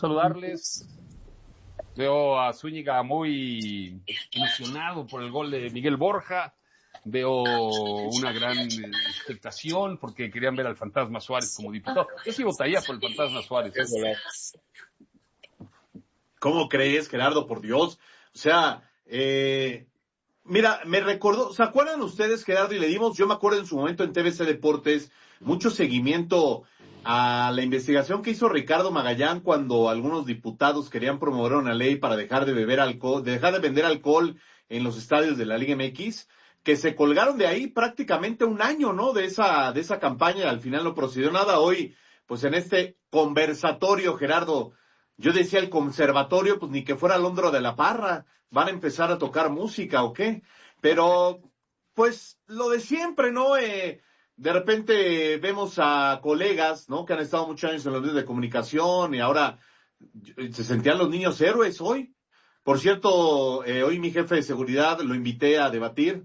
saludarles. Veo a Zúñiga muy ilusionado por el gol de Miguel Borja. Veo una gran expectación porque querían ver al Fantasma Suárez como diputado. Yo sí votaría por el Fantasma Suárez. ¿Cómo crees, Gerardo? Por Dios. O sea, mira, me recordó, ¿se acuerdan ustedes, Gerardo? Y le dimos, yo me acuerdo en su momento en TVC Deportes, mucho seguimiento a la investigación que hizo Ricardo Magallán cuando algunos diputados querían promover una ley para dejar de beber alcohol, dejar de vender alcohol en los estadios de la Liga MX, que se colgaron de ahí prácticamente un año, ¿no? De esa campaña, y al final no procedió nada. Hoy, pues en este conversatorio, Gerardo, yo decía el conservatorio, pues ni que fuera Londro de la Parra, van a empezar a tocar música o qué, pero pues lo de siempre, ¿no? De repente vemos a colegas, ¿no? Que han estado muchos años en los medios de comunicación y ahora se sentían los niños héroes hoy. Por cierto, hoy mi jefe de seguridad lo invité a debatir.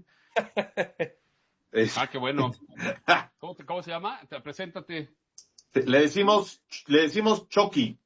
Qué bueno. ¿Cómo se llama? Preséntate. Le decimos Chucky.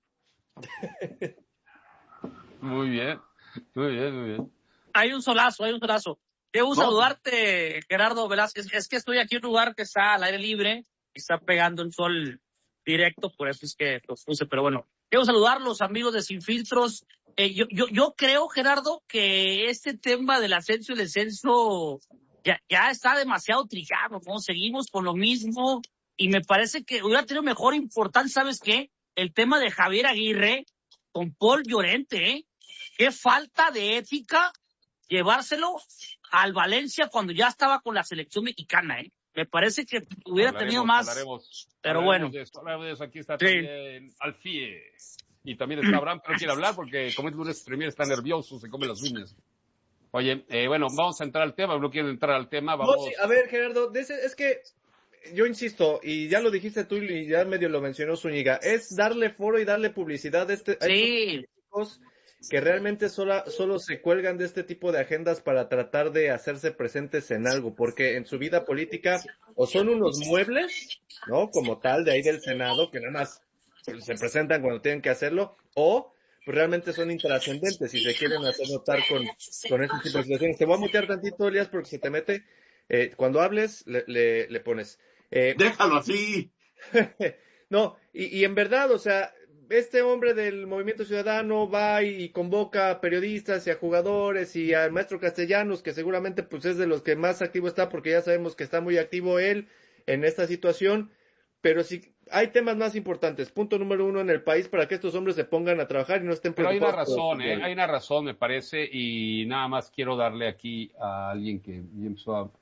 Muy bien. Hay un solazo. Debo saludarte, Gerardo Velázquez. Es que estoy aquí en un lugar que está al aire libre y está pegando el sol directo, por eso es que los puse, pero bueno. Quiero saludar a los amigos de Sin Filtros. Yo creo, Gerardo, que este tema del ascenso y el descenso ya está demasiado trillado, ¿no? Seguimos con lo mismo y me parece que hubiera tenido mejor importancia, ¿sabes qué? El tema de Javier Aguirre con Paul Llorente, ¿eh? Qué falta de ética llevárselo al Valencia cuando ya estaba con la selección mexicana, ¿eh? Me parece que hubiera tenido más. Pero bueno. Hablaremos de eso. Aquí está también Alfie. Y también está Abraham, pero no quiere hablar porque como es lunes Premier está nervioso, se come las uñas. Oye, bueno, vamos a entrar al tema. No quiero entrar al tema. Vamos. No, sí, a ver, Gerardo, es que yo insisto, y ya lo dijiste tú y ya medio lo mencionó Zúñiga, es darle foro y darle publicidad a estos políticos que realmente solo se cuelgan de este tipo de agendas para tratar de hacerse presentes en algo, porque en su vida política o son unos muebles, ¿no? Como tal, de ahí del Senado, que nada más se presentan cuando tienen que hacerlo, o pues realmente son intrascendentes y se quieren hacer notar con este tipo de situaciones. Te voy a mutear tantito, Elías, porque se te mete. Cuando hables, le pones. Déjalo así. No, y en verdad, o sea, este hombre del Movimiento Ciudadano va y convoca a periodistas y a jugadores y al maestro Castellanos, que seguramente pues es de los que más activo está, porque ya sabemos que está muy activo él en esta situación, pero si hay temas más importantes, punto número 1 en el país para que estos hombres se pongan a trabajar y no estén preocupados. Pero hay una razón, me parece, y nada más quiero darle aquí a alguien que empezó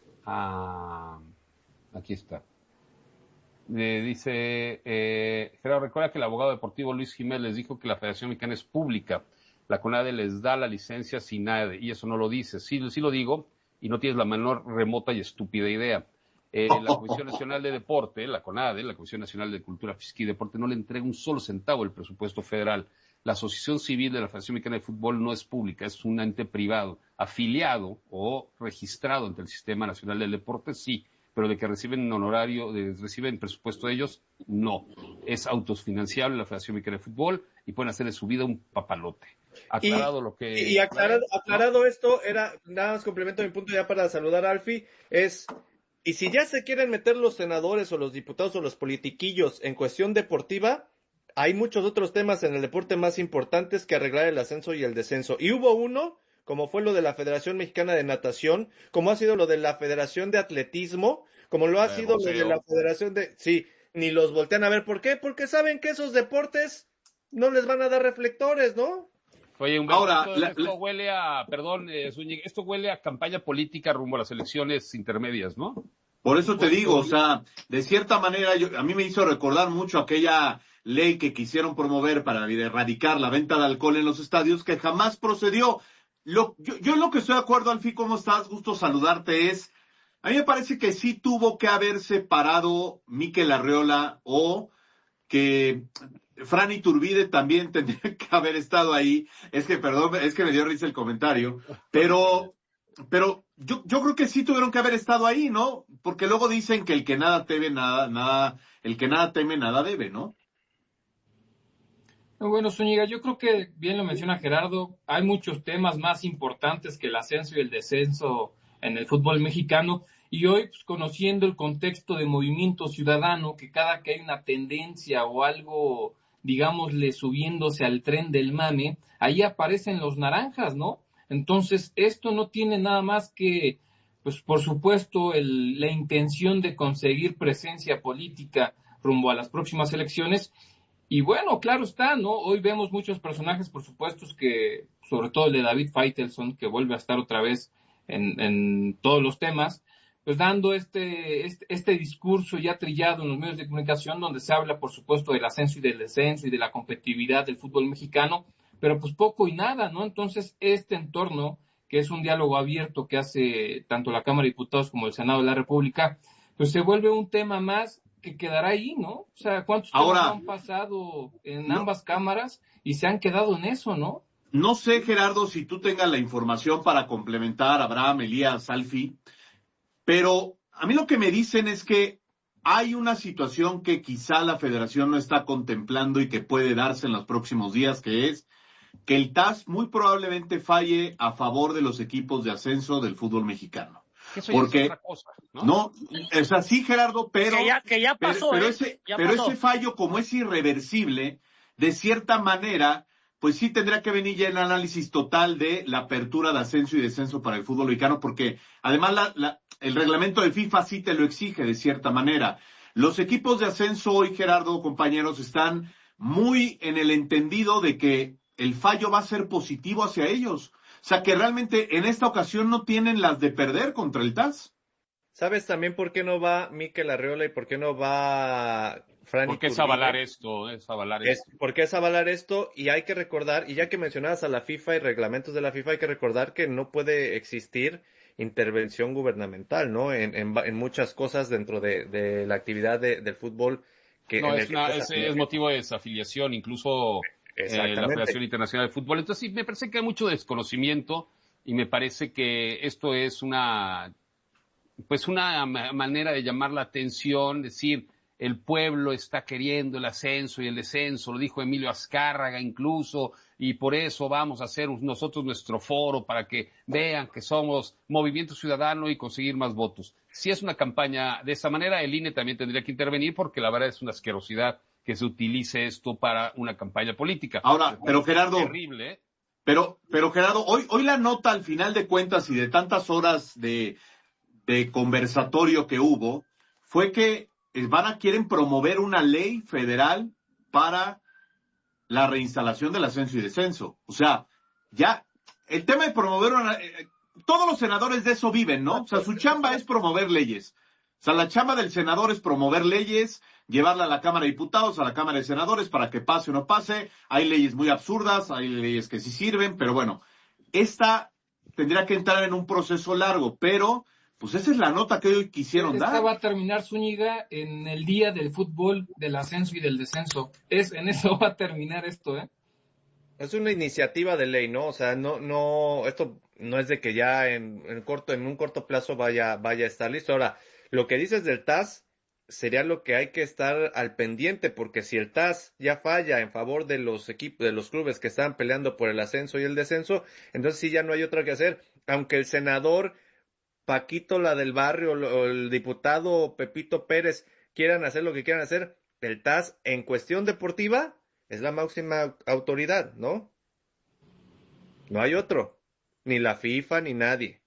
aquí está. Dice, Gerardo, recuerda que el abogado deportivo Luis Jiménez dijo que la Federación Mexicana es pública, la CONADE les da la licencia sin nada, y eso no lo dice. Sí lo digo, y no tienes la menor remota y estúpida idea. La Comisión Nacional de Deporte, la CONADE, la Comisión Nacional de Cultura Física y Deporte, no le entrega un solo centavo del presupuesto federal. La Asociación Civil de la Federación Mexicana de Fútbol no es pública, es un ente privado, afiliado o registrado ante el Sistema Nacional del Deporte, sí, pero de que reciben honorario, reciben presupuesto de ellos, no. Es autofinanciable la Federación Mexicana de Fútbol y pueden hacer de su vida un papalote. Aclarado lo que... Y aclarado ¿no? Esto, era, nada más complemento mi punto ya para saludar a Alfie, y si ya se quieren meter los senadores o los diputados o los politiquillos en cuestión deportiva, hay muchos otros temas en el deporte más importantes que arreglar el ascenso y el descenso. Y hubo uno, como fue lo de la Federación Mexicana de Natación, como ha sido lo de la Federación de Atletismo, como lo ha sido lo de la Federación de... Sí, ni los voltean a ver. ¿Por qué? Porque saben que esos deportes no les van a dar reflectores, ¿no? Oye, Humberto, ahora, esto huele a, Zúñiga, esto huele a campaña política rumbo a las elecciones intermedias, ¿no? Por eso te digo, o sea, de cierta manera, a mí me hizo recordar mucho aquella ley que quisieron promover para erradicar la venta de alcohol en los estadios, que jamás procedió. Yo lo que estoy de acuerdo, Alfie, ¿cómo estás? Gusto saludarte, a mí me parece que sí tuvo que haberse parado Mikel Arriola o que Fran Iturbide también tendría que haber estado ahí. Perdón, es que me dio risa el comentario, pero yo creo que sí tuvieron que haber estado ahí, ¿no? Porque luego dicen que el que nada teme, nada debe, ¿no? Bueno, Zúñiga, yo creo que bien lo menciona Gerardo, hay muchos temas más importantes que el ascenso y el descenso en el fútbol mexicano, y hoy, pues, conociendo el contexto de movimiento ciudadano, que cada que hay una tendencia o algo, digámosle, subiéndose al tren del mame, ahí aparecen los naranjas, ¿no? Entonces, esto no tiene nada más que, pues, por supuesto, la intención de conseguir presencia política rumbo a las próximas elecciones. Y bueno, claro está, ¿no? Hoy vemos muchos personajes, por supuesto, que, sobre todo el de David Faitelson, que vuelve a estar otra vez en todos los temas, pues dando este discurso ya trillado en los medios de comunicación, donde se habla, por supuesto, del ascenso y del descenso y de la competitividad del fútbol mexicano, pero pues poco y nada, ¿no? Entonces, este entorno, que es un diálogo abierto que hace tanto la Cámara de Diputados como el Senado de la República, pues se vuelve un tema más que quedará ahí, ¿no? O sea, ¿cuántos temas han pasado en ambas cámaras y se han quedado en eso, ¿no? No sé, Gerardo, si tú tengas la información para complementar a Abraham, Elías, Alfi, pero a mí lo que me dicen es que hay una situación que quizá la federación no está contemplando y que puede darse en los próximos días, que es que el TAS muy probablemente falle a favor de los equipos de ascenso del fútbol mexicano. Eso porque es otra cosa, ¿no? Es así, Gerardo, pero que ya pasó, pero ese fallo, como es irreversible, de cierta manera, pues sí tendrá que venir ya el análisis total de la apertura de ascenso y descenso para el fútbol mexicano, porque además el reglamento de FIFA sí te lo exige de cierta manera. Los equipos de ascenso hoy, Gerardo, compañeros, están muy en el entendido de que el fallo va a ser positivo hacia ellos. O sea, que realmente en esta ocasión no tienen las de perder contra el TAS. ¿Sabes también por qué no va Mikel Arriola y por qué no va Franny? Porque es avalar esto, Porque es avalar esto, y hay que recordar, y ya que mencionabas a la FIFA y reglamentos de la FIFA, hay que recordar que no puede existir intervención gubernamental, ¿no? En muchas cosas dentro de la actividad del fútbol. Es motivo de desafiliación, incluso la Federación Internacional de Fútbol. Entonces sí, me parece que hay mucho desconocimiento y me parece que esto es una manera de llamar la atención, decir, el pueblo está queriendo el ascenso y el descenso, lo dijo Emilio Azcárraga incluso, y por eso vamos a hacer nosotros nuestro foro para que vean que somos Movimiento Ciudadano y conseguir más votos. Si es una campaña de esa manera, el INE también tendría que intervenir, porque la verdad es una asquerosidad que se utilice esto para una campaña política. Ahora, pero Gerardo, terrible, ¿eh? Pero Gerardo, hoy la nota, al final de cuentas y de tantas horas de conversatorio que hubo, fue que quieren promover una ley federal para la reinstalación del ascenso y descenso. O sea, ya, el tema de promover todos los senadores de eso viven, ¿no? O sea, su chamba es promover leyes. O sea, la chamba del senador es promover leyes, llevarla a la Cámara de Diputados, a la Cámara de Senadores, para que pase o no pase. Hay leyes muy absurdas, hay leyes que sí sirven, pero bueno, esta tendría que entrar en un proceso largo, pero pues esa es la nota que hoy quisieron dar. Esta va a terminar, Zúñiga, en el día del fútbol, del ascenso y del descenso. En eso va a terminar esto, ¿eh? Es una iniciativa de ley, ¿no? O sea, esto no es de que ya en un corto plazo vaya a estar listo. Ahora, lo que dices del TAS sería lo que hay que estar al pendiente, porque si el TAS ya falla en favor de los equipos, de los clubes que están peleando por el ascenso y el descenso, entonces sí ya no hay otra que hacer. Aunque el senador Paquito, la del barrio, o el diputado Pepito Pérez quieran hacer lo que quieran hacer, el TAS en cuestión deportiva es la máxima autoridad, ¿no? No hay otro, ni la FIFA ni nadie.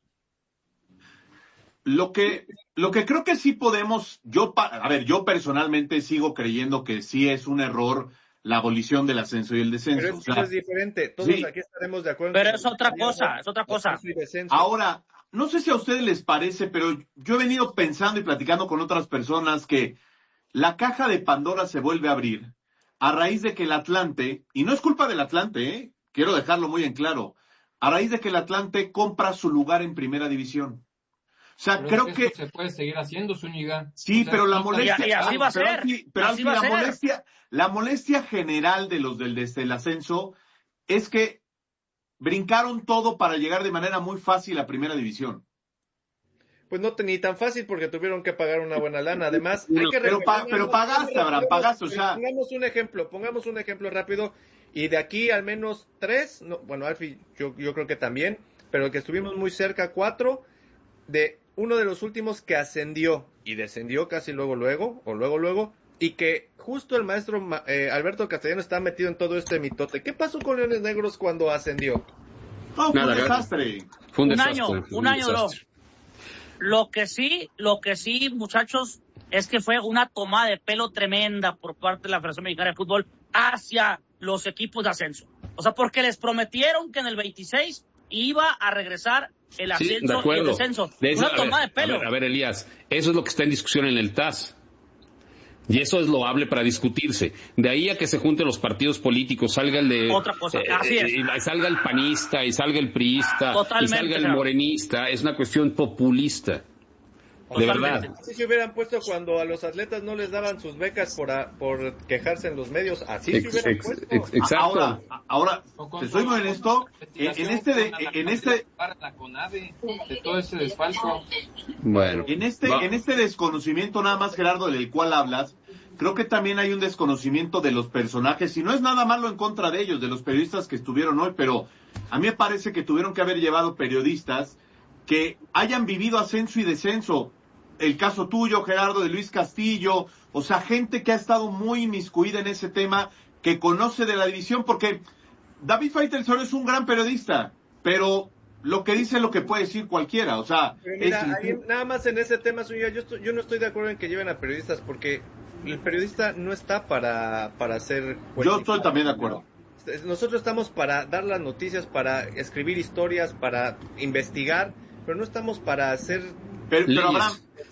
Lo que creo que sí podemos, yo personalmente sigo creyendo que sí es un error la abolición del ascenso y el descenso. Pero es diferente, todos sí, aquí estaremos de acuerdo. Pero es otra cosa. Ahora, no sé si a ustedes les parece, pero yo he venido pensando y platicando con otras personas que la caja de Pandora se vuelve a abrir a raíz de que el Atlante, y no es culpa del Atlante, quiero dejarlo muy en claro, a raíz de que el Atlante compra su lugar en Primera División. O sea, pero creo que se puede seguir haciendo, Zúñiga. Sí, pero la molestia, y así va a ser. La molestia general de los desde el ascenso es que brincaron todo para llegar de manera muy fácil a Primera División. pues no ni tan fácil porque tuvieron que pagar una buena lana. Además, pero pagaste, Abraham, pagaste, o sea. Pongamos un ejemplo rápido, y de aquí al menos 3, Alfie, yo creo que también, pero que estuvimos muy cerca, 4, de uno de los últimos que ascendió y descendió casi luego, y que justo el maestro Alberto Castellano está metido en todo este mitote. ¿Qué pasó con Leones Negros cuando ascendió? No, fue un desastre. Un año duró. Lo que sí, muchachos, es que fue una tomada de pelo tremenda por parte de la Federación Mexicana de Fútbol hacia los equipos de ascenso. O sea, porque les prometieron que en el 26 iba a regresar el ascenso y el descenso. Una tomada de pelo. A ver, Elías, eso es lo que está en discusión en el TAS. Y eso es loable para discutirse. De ahí a que se junten los partidos políticos, salga el de... Otra cosa, así es. Salga el panista, y salga el priista, y salga el morenista, es una cuestión populista. De verdad. Así se hubieran puesto cuando a los atletas no les daban sus becas por quejarse en los medios. Así se hubieran puesto. Exacto. Ahora, te soy muy honesto, en este la CONADE de todo ese desfalco. Bueno. En este desconocimiento nada más, Gerardo, del cual hablas, creo que también hay un desconocimiento de los personajes, y no es nada malo en contra de ellos, de los periodistas que estuvieron hoy, pero a mí me parece que tuvieron que haber llevado periodistas que hayan vivido ascenso y descenso. El caso tuyo, Gerardo, de Luis Castillo, o sea, gente que ha estado muy inmiscuida en ese tema, que conoce de la división, porque David Faitelson es un gran periodista, pero lo que dice es lo que puede decir cualquiera, o sea... Mira, nada más en ese tema, yo no estoy de acuerdo en que lleven a periodistas, porque el periodista no está para hacer... Yo estoy también de acuerdo. Nosotros estamos para dar las noticias, para escribir historias, para investigar, pero no estamos para hacer... Pero Abraham,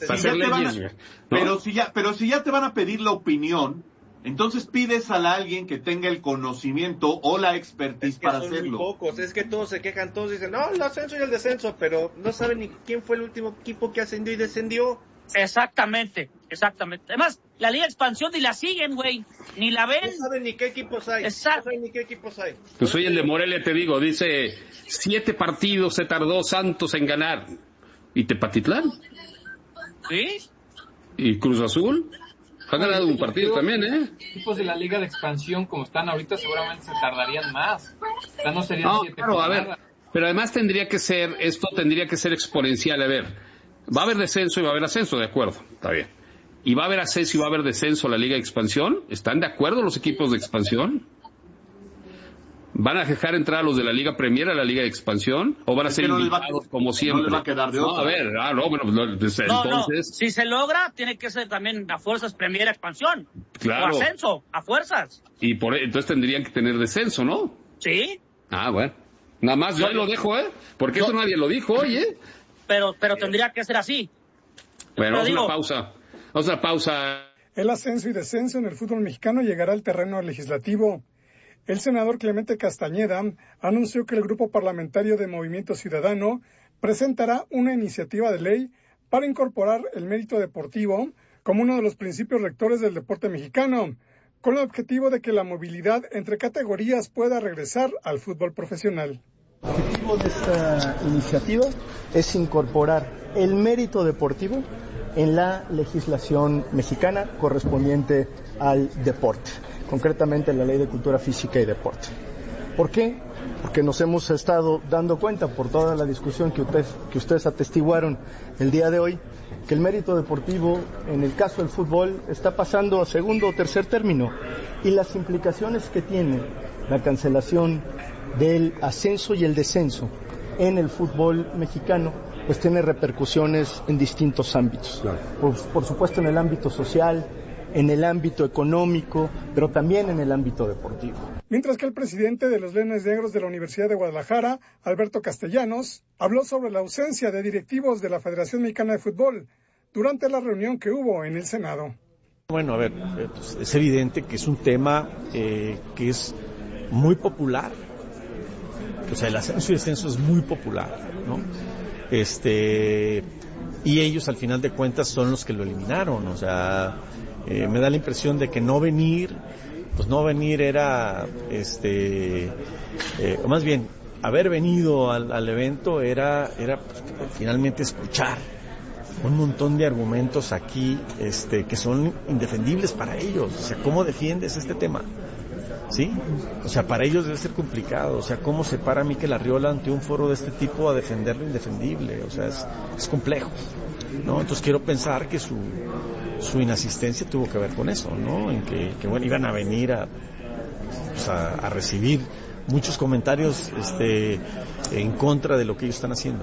si ya te van a pedir la opinión, entonces pides a alguien que tenga el conocimiento o la expertise para hacerlo. Muy pocos, es que todos se quejan, todos dicen, no, el ascenso y el descenso, pero no saben ni quién fue el último equipo que ascendió y descendió. Exactamente. Además, la Liga de Expansión ni la siguen, güey, ni la ven. No saben ni qué equipos hay. Exacto. No saben ni qué equipos hay. Pues soy el de Morelia, te digo, dice, 7 partidos se tardó Santos en ganar. ¿Y Tepatitlán? ¿Sí? ¿Y Cruz Azul? Ha ganado un partido también, ¿eh? Equipos de la Liga de Expansión, como están ahorita, seguramente se tardarían más. O sea, no serían 7 claro, a ver, pero además tendría que ser exponencial. A ver, va a haber descenso y va a haber ascenso, de acuerdo, está bien. ¿Y va a haber ascenso y va a haber descenso la Liga de Expansión? ¿Están de acuerdo los equipos de expansión? ¿Van a dejar entrar a los de la Liga Premier a la Liga de Expansión? ¿O van a ser invitados como siempre? No les va a quedar de otra. No, a ver, entonces... No. Si se logra, tiene que ser también a fuerzas Premier Expansión. Claro. O ascenso, a fuerzas. Y entonces tendrían que tener descenso, ¿no? Sí. Ah, bueno. Nada más yo lo dejo, ¿eh? Porque eso nadie lo dijo hoy, ¿eh? Pero tendría que ser así. Bueno, vamos a una pausa. El ascenso y descenso en el fútbol mexicano llegará al terreno legislativo. El senador Clemente Castañeda anunció que el Grupo Parlamentario de Movimiento Ciudadano presentará una iniciativa de ley para incorporar el mérito deportivo como uno de los principios rectores del deporte mexicano, con el objetivo de que la movilidad entre categorías pueda regresar al fútbol profesional. El objetivo de esta iniciativa es incorporar el mérito deportivo en la legislación mexicana correspondiente al deporte, concretamente la Ley de Cultura Física y Deporte. ¿Por qué? Porque nos hemos estado dando cuenta por toda la discusión que ustedes atestiguaron el día de hoy, que el mérito deportivo en el caso del fútbol está pasando a segundo o tercer término, y las implicaciones que tiene la cancelación del ascenso y el descenso en el fútbol mexicano pues tiene repercusiones en distintos ámbitos. Claro. Por supuesto en el ámbito social, en el ámbito económico, pero también en el ámbito deportivo. Mientras que el presidente de los Leones Negros de la Universidad de Guadalajara, Alberto Castellanos, habló sobre la ausencia de directivos de la Federación Mexicana de Fútbol durante la reunión que hubo en el Senado. Bueno, a ver, pues es evidente que es un tema que es muy popular. O sea, el ascenso y descenso es muy popular, ¿no? Y ellos al final de cuentas son los que lo eliminaron. O sea, me da la impresión de que no venir era, o más bien, haber venido al evento era pues, finalmente escuchar un montón de argumentos aquí que son indefendibles para ellos. O sea, ¿cómo defiendes este tema? ¿Sí? O sea, para ellos debe ser complicado. O sea, ¿cómo se para Mikel Arriola ante un foro de este tipo a defender lo indefendible? O sea, es complejo, ¿no? Entonces quiero pensar que su inasistencia tuvo que ver con eso, ¿no? En que bueno, iban a venir a recibir muchos comentarios en contra de lo que ellos están haciendo.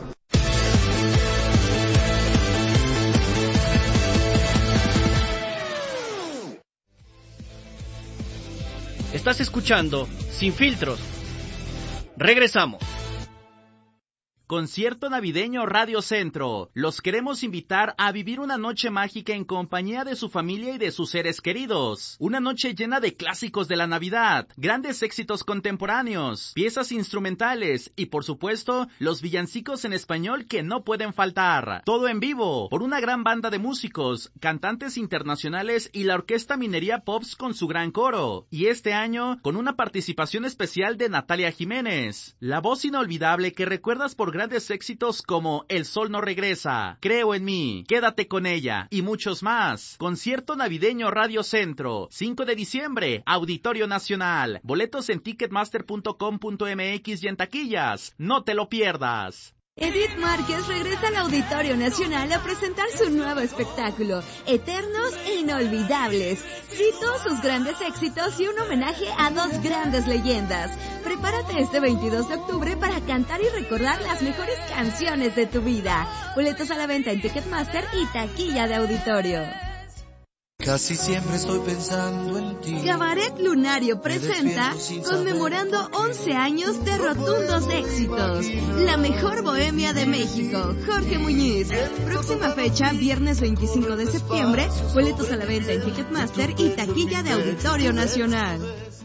Estás escuchando Sin Filtros. Regresamos. Concierto navideño Radio Centro. Los queremos invitar a vivir una noche mágica en compañía de su familia y de sus seres queridos. Una noche llena de clásicos de la Navidad, grandes éxitos contemporáneos, piezas instrumentales y, por supuesto, los villancicos en español que no pueden faltar. Todo en vivo, por una gran banda de músicos, cantantes internacionales y la Orquesta Minería Pops con su gran coro. Y este año, con una participación especial de Natalia Jiménez, la voz inolvidable que recuerdas por grandes éxitos como El Sol No Regresa, Creo en Mí, Quédate con Ella y muchos más. Concierto navideño Radio Centro, 5 de diciembre, Auditorio Nacional. Boletos en ticketmaster.com.mx y en taquillas. No te lo pierdas. Edith Márquez regresa al Auditorio Nacional a presentar su nuevo espectáculo, Eternos e Inolvidables. Cito sus grandes éxitos y un homenaje a dos grandes leyendas. Prepárate este 22 de octubre para cantar y recordar las mejores canciones de tu vida. Boletos a la venta en Ticketmaster y taquilla de auditorio. Casi siempre estoy pensando en ti. Cabaret Lunario presenta conmemorando 11 años de rotundos éxitos. La mejor bohemia de México, Jorge Muñiz. Próxima fecha, viernes 25 de septiembre. Boletos a la venta en Ticketmaster y taquilla de Auditorio Nacional.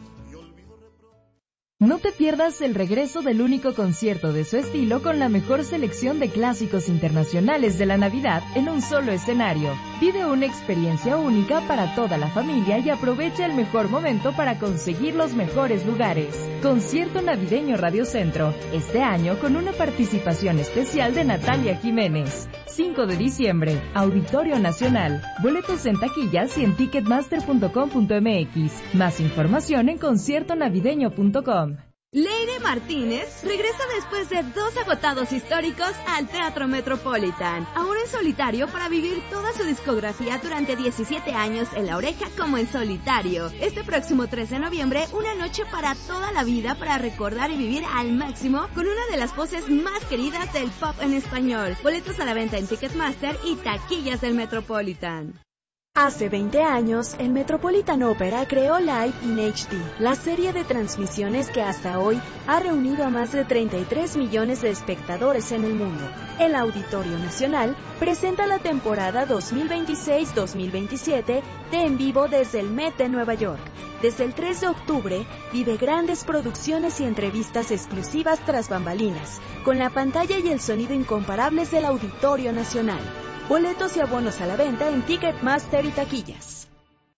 No te pierdas el regreso del único concierto de su estilo con la mejor selección de clásicos internacionales de la Navidad en un solo escenario. Vive una experiencia única para toda la familia y aprovecha el mejor momento para conseguir los mejores lugares. Concierto navideño Radio Centro, este año con una participación especial de Natalia Jiménez. 5 de diciembre, Auditorio Nacional. Boletos en taquillas y en ticketmaster.com.mx. Más información en conciertonavideño.com. Leire Martínez regresa después de 2 agotados históricos al Teatro Metropolitan, ahora en solitario para vivir toda su discografía durante 17 años en La Oreja como en solitario. Este próximo 3 de noviembre, una noche para toda la vida para recordar y vivir al máximo con una de las voces más queridas del pop en español. Boletos a la venta en Ticketmaster y taquillas del Metropolitan. Hace 20 años, el Metropolitan Opera creó Live in HD, la serie de transmisiones que hasta hoy ha reunido a más de 33 millones de espectadores en el mundo. El Auditorio Nacional presenta la temporada 2026-2027 de En Vivo desde el Met de Nueva York. Desde el 3 de octubre, vive grandes producciones y entrevistas exclusivas tras bambalinas, con la pantalla y el sonido incomparables del Auditorio Nacional. Boletos y abonos a la venta en Ticketmaster y taquillas.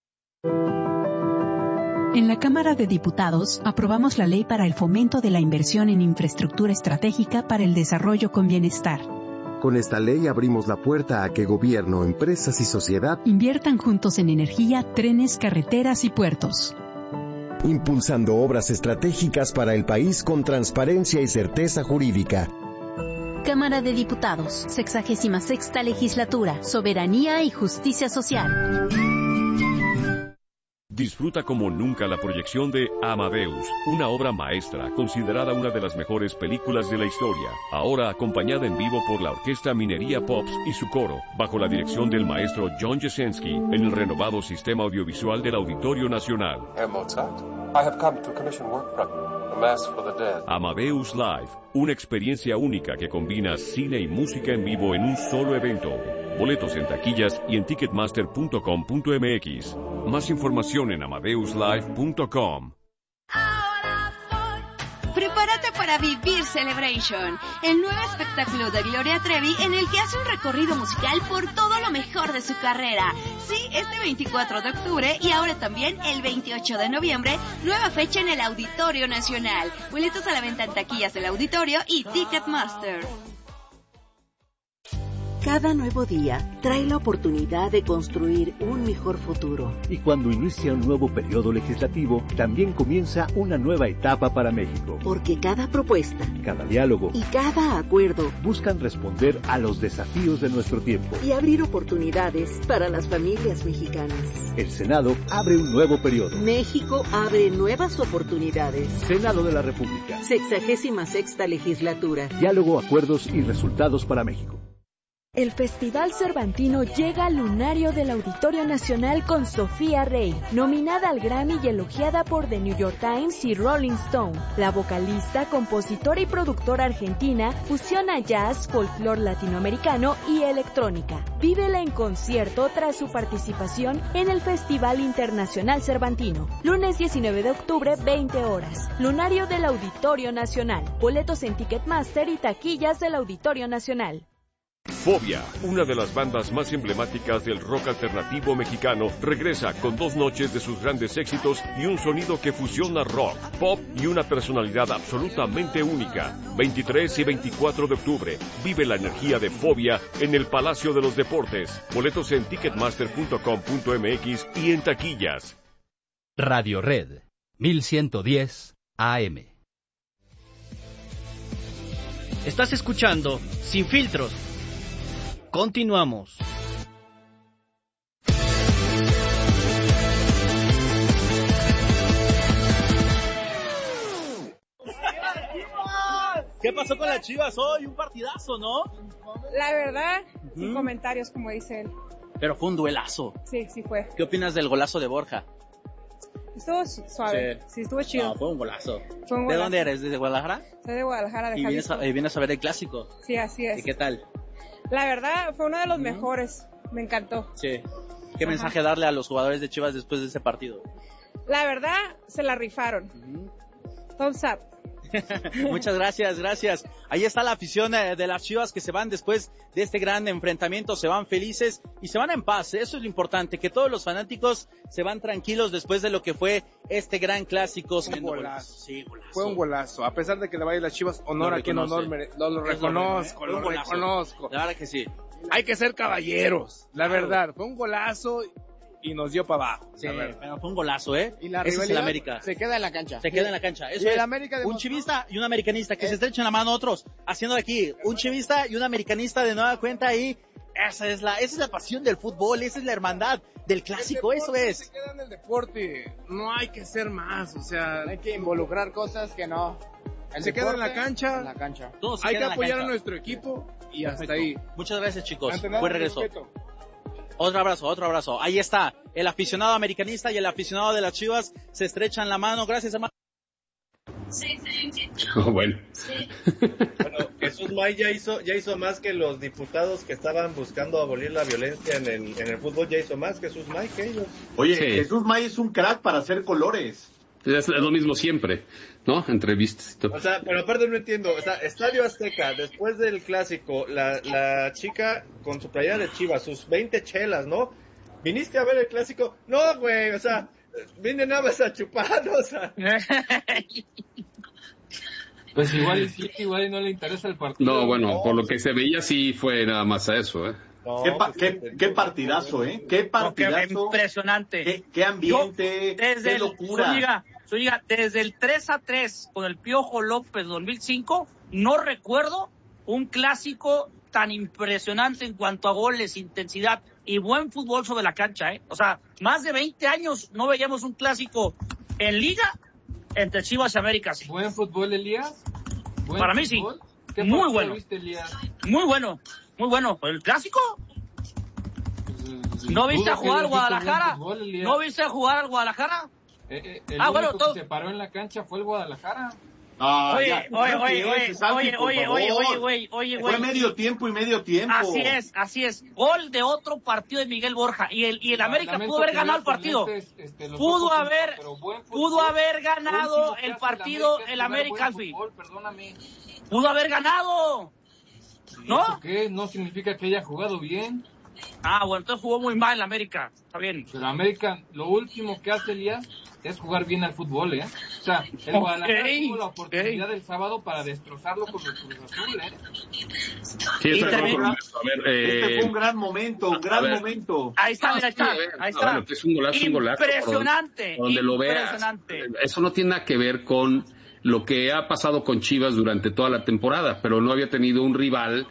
En la Cámara de Diputados aprobamos la Ley para el Fomento de la Inversión en Infraestructura Estratégica para el Desarrollo con Bienestar. Con esta ley abrimos la puerta a que gobierno, empresas y sociedad inviertan juntos en energía, trenes, carreteras y puertos. Impulsando obras estratégicas para el país con transparencia y certeza jurídica. Cámara de Diputados, 66ª Legislatura, Soberanía y Justicia Social. Disfruta como nunca la proyección de Amadeus, una obra maestra, considerada una de las mejores películas de la historia, ahora acompañada en vivo por la Orquesta Minería Pops y su coro, bajo la dirección del maestro John Jesensky, en el renovado sistema audiovisual del Auditorio Nacional. Herr Mozart, I have come to commission work from you, A Mass for the Dead. Amadeus Live, una experiencia única que combina cine y música en vivo en un solo evento. Boletos en taquillas y en ticketmaster.com.mx. Más información en amadeuslive.com. Prepárate para vivir Celebration, el nuevo espectáculo de Gloria Trevi en el que hace un recorrido musical por todo lo mejor de su carrera. Sí, este 24 de octubre y ahora también el 28 de noviembre, nueva fecha en el Auditorio Nacional. Boletos a la venta en taquillas del Auditorio y Ticketmaster. Cada nuevo día trae la oportunidad de construir un mejor futuro. Y cuando inicia un nuevo periodo legislativo, también comienza una nueva etapa para México. Porque cada propuesta, cada diálogo y cada acuerdo buscan responder a los desafíos de nuestro tiempo y abrir oportunidades para las familias mexicanas. El Senado abre un nuevo periodo. México abre nuevas oportunidades. Senado de la República. 66ª legislatura. Diálogo, acuerdos y resultados para México. El Festival Cervantino llega al lunario del Auditorio Nacional con Sofía Rey, nominada al Grammy y elogiada por The New York Times y Rolling Stone. La vocalista, compositora y productora argentina fusiona jazz, folclore latinoamericano y electrónica. Vívela en concierto tras su participación en el Festival Internacional Cervantino. Lunes 19 de octubre, 20 horas. Lunario del Auditorio Nacional. Boletos en Ticketmaster y taquillas del Auditorio Nacional. Fobia, una de las bandas más emblemáticas del rock alternativo mexicano, regresa con 2 noches de sus grandes éxitos y un sonido que fusiona rock, pop y una personalidad absolutamente única. 23 y 24 de octubre, vive la energía de Fobia en el Palacio de los Deportes. Boletos en ticketmaster.com.mx y en taquillas. Radio Red, 1110 AM. Estás escuchando Sin Filtros. Continuamos. ¿Qué pasó con las Chivas hoy? Un partidazo, ¿no? La verdad, sin comentarios, como dice él. Pero fue un duelazo. Sí, sí fue. ¿Qué opinas del golazo de Borja? Estuvo suave. Sí, estuvo chido. No, fue un golazo. ¿De dónde eres? ¿Desde Guadalajara? Soy de Guadalajara, de Jalisco. ¿Y vienes a ver el clásico? Sí, así es. ¿Y qué tal? La verdad, fue uno de los mejores. Me encantó. Sí. ¿Qué mensaje darle a los jugadores de Chivas después de ese partido? La verdad, se la rifaron. Thumbs up. Muchas gracias. Ahí está la afición de las Chivas que se van después de este gran enfrentamiento, se van felices y se van en paz. Eso es lo importante, que todos los fanáticos se van tranquilos después de lo que fue este gran clásico. Fue un golazo. Sí, golazo. Fue un golazo. A pesar de que le vaya las Chivas, honor a quien honor merece. Lo reconozco. La verdad que sí. Hay que ser caballeros, la verdad. Fue un golazo y nos dio para abajo. Sí, pero fue un golazo, ¿eh? Y la ese es el América. Se queda en la cancha. Eso es un chivista y un americanista que se estrechan la mano otros, haciendo aquí un chivista y un americanista de nueva cuenta y esa es la pasión del fútbol, esa es la hermandad del clásico, eso es. Se queda en el deporte, no hay que ser más, o sea, hay que involucrar cosas que no. Se queda en la cancha. Hay que apoyar a nuestro equipo y hasta ahí. Muchas gracias, chicos. Buen regreso. Otro abrazo. Ahí está, el aficionado americanista y el aficionado de las Chivas se estrechan la mano. Gracias, hermano. Bueno. Bueno, Jesús May ya hizo más que los diputados que estaban buscando abolir la violencia en el fútbol. Ya hizo más Jesús May que ellos. Oye, sí. Jesús May es un crack para hacer colores. Es lo mismo siempre, ¿no? Entrevistas y todo. O sea, pero aparte no entiendo. O sea, Estadio Azteca, después del clásico, la chica con su playera de Chivas, sus 20 chelas, ¿no? ¿Viniste a ver el clásico? No, güey, o sea, vine nada más a chupar, o sea. Pues igual no le interesa el partido. No, bueno, por lo que se veía sí fue nada más a eso, ¿eh? No, qué partidazo, ¿eh? Qué partidazo. Impresionante. Qué ambiente, qué locura. Zúñiga, desde el 3-3 con el Piojo López 2005, no recuerdo un clásico tan impresionante en cuanto a goles, intensidad y buen fútbol sobre la cancha, ¿eh? O sea, más de 20 años no veíamos un clásico en Liga entre Chivas y América. Sí. ¿Buen fútbol, Elías? Para mí sí. Muy bueno. Viste, Elías? Muy bueno. ¿El clásico? ¿No viste a jugar al Guadalajara? ¿No viste a jugar al Guadalajara? El único que se paró en la cancha fue el Guadalajara. Oye. Fue medio tiempo y medio tiempo. Así es. Gol de otro partido de Miguel Borja. Y el América pudo haber ganado el partido. Pudo haber ganado el partido el América al fin. Pudo haber ganado. ¿No? ¿Eso qué? No significa que haya jugado bien. Bueno, entonces jugó muy mal el América. Está bien. Pero América, lo último que hace Elías es jugar bien al fútbol, ¿eh? O sea, el Guadalajara tuvo la oportunidad el sábado para destrozarlo con el Cruz Azul, ¿eh? Sí, este fue un gran momento, Ahí está. Bueno, es un golazo, impresionante. Donde lo veas. Eso no tiene nada que ver con lo que ha pasado con Chivas durante toda la temporada, pero no había tenido un rival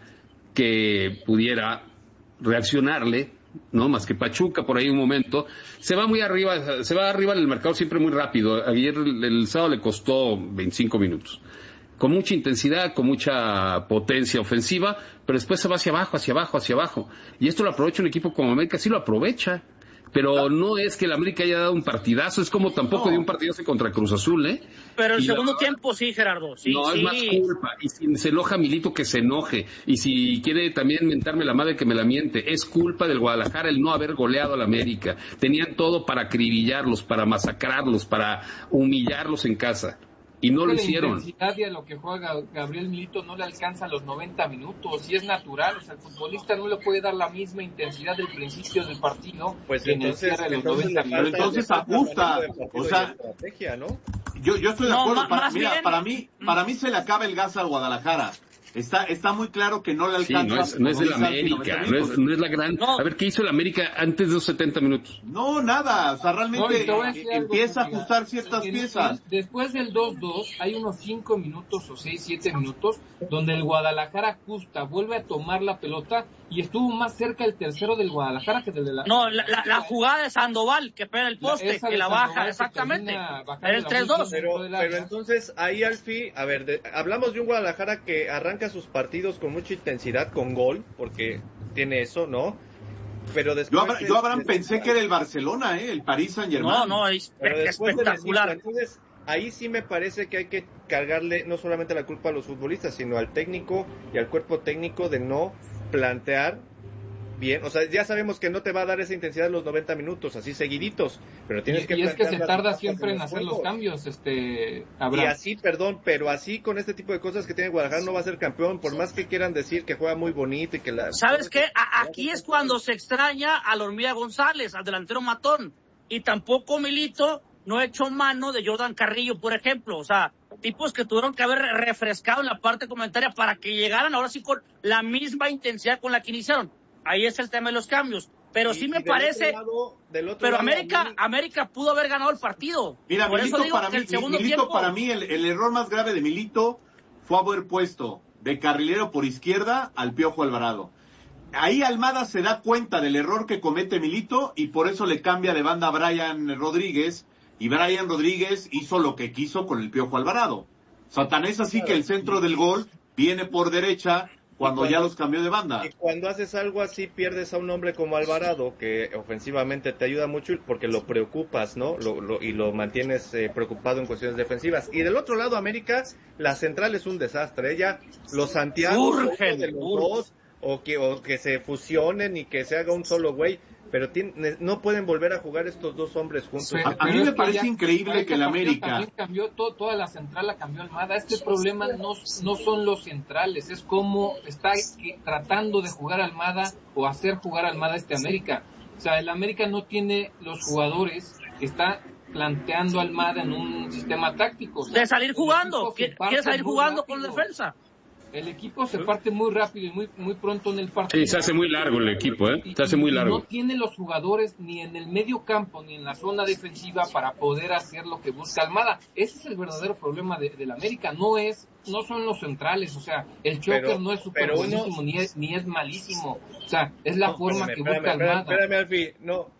que pudiera reaccionarle, ¿no? Más que Pachuca por ahí un momento. Se va arriba en el marcador siempre muy rápido. Ayer el sábado le costó 25 minutos. Con mucha intensidad, con mucha potencia ofensiva, pero después se va hacia abajo. Y esto lo aprovecha un equipo como América, sí lo aprovecha. Pero no es que el América haya dado un partidazo, es como tampoco dio un partidazo contra Cruz Azul, ¿eh? Pero el segundo tiempo sí, Gerardo. Sí, no, es más culpa. Y si se enoja Milito, que se enoje. Y si quiere también mentarme la madre, que me la miente. Es culpa del Guadalajara el no haber goleado al América. Tenían todo para acribillarlos, para masacrarlos, para humillarlos en casa. Y no lo hicieron. La intensidad y a lo que juega Gabriel Milito no le alcanza los 90 minutos, y es natural, o sea, el futbolista no le puede dar la misma intensidad del principio del partido que en el cierre de los 90 minutos. Pero entonces ajusta, o sea, ¿no? Yo estoy de acuerdo, para mí se le acaba el gas al Guadalajara. Está muy claro que no le alcanza. Sí, no es el América, no es la gran... No. A ver, ¿qué hizo el América antes de los 70 minutos? No, nada, o sea, realmente empieza a ajustar ciertas piezas. Después del 2-2, hay unos 5 minutos o 6, 7 minutos, donde el Guadalajara ajusta, vuelve a tomar la pelota, y estuvo más cerca el tercero del Guadalajara que del de la... No, la jugada de Sandoval, que pega el poste, que la baja, exactamente. Era el 3-2. Pero entonces, ahí Alfie, a ver, hablamos de un Guadalajara que arranca sus partidos con mucha intensidad, con gol, porque tiene eso, ¿no? Pero después... Yo Abraham, pensé que era el Barcelona, el Paris Saint-Germain. No, es espectacular. Entonces, ahí sí me parece que hay que cargarle no solamente la culpa a los futbolistas, sino al técnico y al cuerpo técnico de no plantear bien, o sea, ya sabemos que no te va a dar esa intensidad los 90 minutos, así seguiditos, pero tienes que... Y es que se tarda siempre en hacer los cambios, Abraham. Y así, pero así con este tipo de cosas que tiene Guadalajara no va a ser campeón, por más que quieran decir que juega muy bonito y que la... ¿Sabes qué? Aquí es cuando se extraña a la Hormiga González, al delantero matón, y tampoco Milito no ha hecho mano de Jordan Carrillo, por ejemplo, o sea, tipos que tuvieron que haber refrescado en la parte comentaria para que llegaran ahora sí con la misma intensidad con la que iniciaron. Ahí es el tema de los cambios. Pero sí me parece... Pero América pudo haber ganado el partido. Mira, por Milito, eso digo que el segundo tiempo... para mí, el error más grave de Milito fue haber puesto de carrilero por izquierda al Piojo Alvarado. Ahí Almada se da cuenta del error que comete Milito y por eso le cambia de banda a Brian Rodríguez. Y Brian Rodríguez hizo lo que quiso con el Piojo Alvarado. Tan es así que el centro del gol viene por derecha... Cuando ya los cambió de banda. Y cuando haces algo así, pierdes a un hombre como Alvarado, que ofensivamente te ayuda mucho porque lo preocupas, ¿no? Y lo mantienes preocupado en cuestiones defensivas. Y del otro lado, América, la central es un desastre. Los Santiago de los dos, o que se fusionen y que se haga un solo güey. Pero no pueden volver a jugar estos dos hombres juntos. A mí me parece increíble que el América... También cambió toda la central, la cambió Almada. Este problema no son los centrales, es cómo está tratando de jugar Almada o hacer jugar Almada América. O sea, el América no tiene los jugadores que está planteando Almada en un sistema táctico. O sea, de salir jugando, quiere salir jugando con defensa. El equipo se parte muy rápido y muy pronto en el partido. Sí, se hace muy largo el equipo, se hace muy largo. No tiene los jugadores ni en el medio campo ni en la zona defensiva para poder hacer lo que busca Almada. Ese es el verdadero problema del América. No son los centrales, o sea, el choker no es súper buenísimo ni es malísimo. O sea, es la forma que busca Almada. Espérame, Alfie,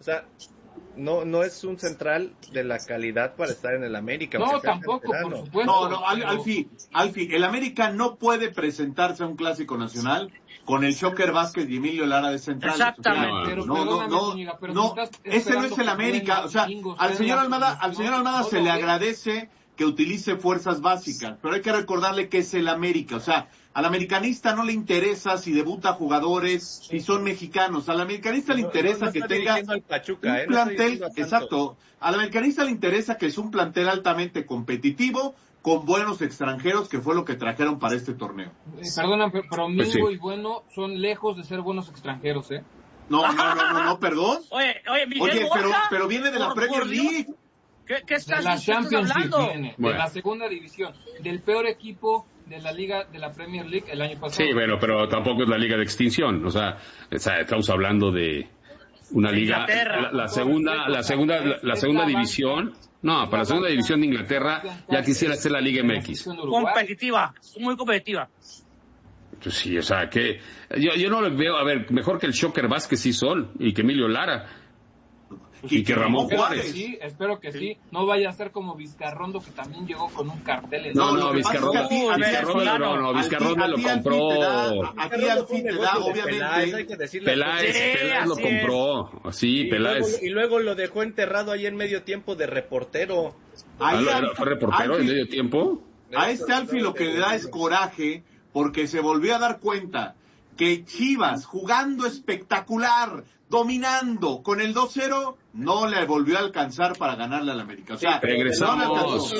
no es un central de la calidad para estar en el América. No, tampoco, por supuesto. No, Alfie, el América no puede presentarse a un clásico nacional con el Shocker Vázquez y Emilio Lara de central. Exactamente. No, ese no es el América. O sea, al señor Almada se le agradece que utilice fuerzas básicas, pero hay que recordarle que es el América. O sea, al americanista no le interesa si debuta jugadores, si son mexicanos. Al americanista le interesa que tenga un plantel, exacto. Al americanista le interesa que es un plantel altamente competitivo, con buenos extranjeros, que fue lo que trajeron para este torneo. Perdona, pero Mingo y Bueno son lejos de ser buenos extranjeros, No, perdón. Oye, Miguel pero viene de la Premier League. ¿Qué estás de la Championship hablando? Viene, de la segunda división, del peor equipo de la liga de la Premier League el año pasado. Sí, bueno, pero tampoco es la liga de extinción. O sea estamos hablando de una liga, la segunda división. No, para la segunda división de Inglaterra ya quisiera ser la Liga MX. Competitiva, muy competitiva. Pues sí, o sea, que yo no lo veo, a ver, mejor que el Shocker Vázquez y Sol, y que Emilio Lara, y que Ramón Juárez. Sí, espero que sí. No vaya a ser como Vizcarrondo, que también llegó con un cartel. No, Vizcarrondo lo compró. Aquí al fin te da, obviamente. Peláez lo compró. Sí, Peláez. Y luego lo dejó enterrado ahí en medio tiempo de reportero. ¿Fue reportero en medio tiempo? A Alfie lo que le da es coraje, porque se volvió a dar cuenta que Chivas, jugando espectacular, dominando con el 2-0, no le volvió a alcanzar para ganarle al América. O sea, regresamos.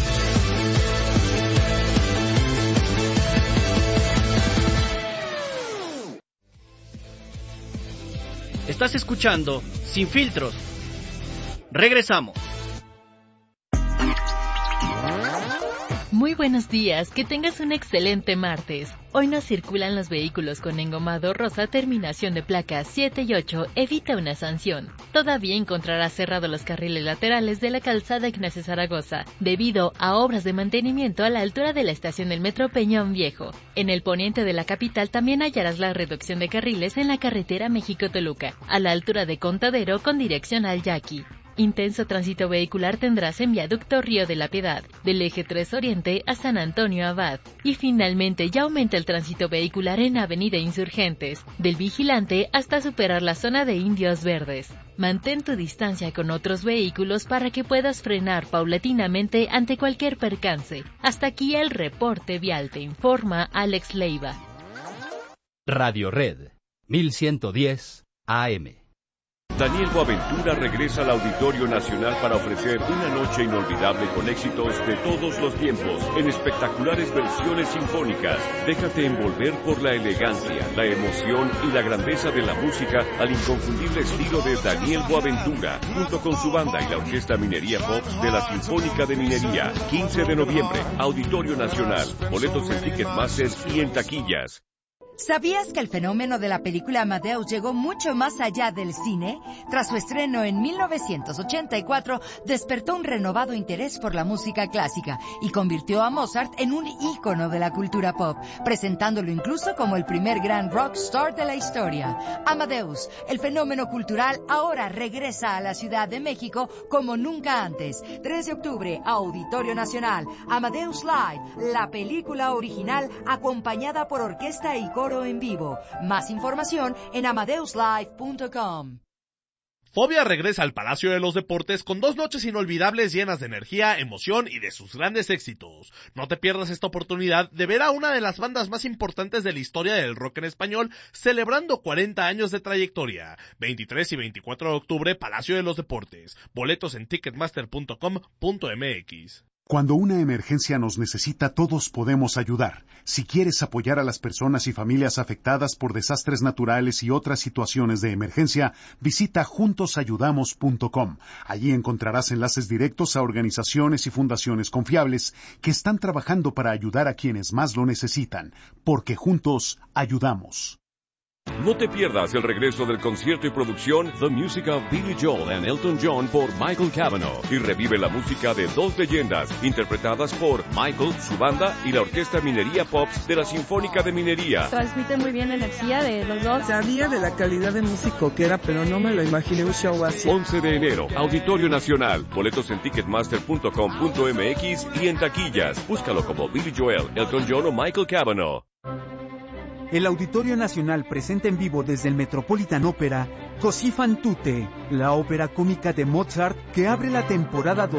Estás escuchando Sin Filtros. Regresamos. Muy buenos días, que tengas un excelente martes. Hoy no circulan los vehículos con engomado rosa terminación de placas 7 y 8, evita una sanción. Todavía encontrarás cerrados los carriles laterales de la calzada Ignacio Zaragoza, debido a obras de mantenimiento a la altura de la estación del Metro Peñón Viejo. En el poniente de la capital también hallarás la reducción de carriles en la carretera México-Toluca, a la altura de Contadero con dirección al Yaqui. Intenso tránsito vehicular tendrás en Viaducto Río de la Piedad, del Eje 3 Oriente a San Antonio Abad. Y finalmente ya aumenta el tránsito vehicular en Avenida Insurgentes, del Vigilante hasta superar la zona de Indios Verdes. Mantén tu distancia con otros vehículos para que puedas frenar paulatinamente ante cualquier percance. Hasta aquí el reporte vial, te informa Alex Leiva. Radio Red, 1110 AM. Daniel Boaventura regresa al Auditorio Nacional para ofrecer una noche inolvidable con éxitos de todos los tiempos, en espectaculares versiones sinfónicas. Déjate envolver por la elegancia, la emoción y la grandeza de la música al inconfundible estilo de Daniel Boaventura, junto con su banda y la Orquesta Minería Pops de la Sinfónica de Minería. 15 de noviembre, Auditorio Nacional. Boletos en Ticketmaster y en taquillas. ¿Sabías que el fenómeno de la película Amadeus llegó mucho más allá del cine? Tras su estreno en 1984, despertó un renovado interés por la música clásica y convirtió a Mozart en un ícono de la cultura pop, presentándolo incluso como el primer gran rockstar de la historia. Amadeus, el fenómeno cultural, ahora regresa a la Ciudad de México como nunca antes. 3 de octubre, Auditorio Nacional, Amadeus Live, la película original acompañada por orquesta y coro en vivo. Más información en amadeuslive.com. Fobia regresa al Palacio de los Deportes con 2 noches inolvidables llenas de energía, emoción y de sus grandes éxitos. No te pierdas esta oportunidad de ver a una de las bandas más importantes de la historia del rock en español celebrando 40 años de trayectoria. 23 y 24 de octubre, Palacio de los Deportes. Boletos en ticketmaster.com.mx. Cuando una emergencia nos necesita, todos podemos ayudar. Si quieres apoyar a las personas y familias afectadas por desastres naturales y otras situaciones de emergencia, visita juntosayudamos.com. Allí encontrarás enlaces directos a organizaciones y fundaciones confiables que están trabajando para ayudar a quienes más lo necesitan, porque juntos ayudamos. No te pierdas el regreso del concierto y producción The Music of Billy Joel and Elton John por Michael Cavanaugh, y revive la música de 2 leyendas interpretadas por Michael, su banda y la Orquesta Minería Pops de la Sinfónica de Minería. Transmite muy bien la energía de los dos. Sabía de la calidad de músico que era, pero no me lo imaginé un show así. 11 de enero, Auditorio Nacional. Boletos en ticketmaster.com.mx y en taquillas. Búscalo como Billy Joel, Elton John o Michael Cavanaugh. El Auditorio Nacional presenta en vivo desde el Metropolitan Opera Così fan tutte, la ópera cómica de Mozart que abre la temporada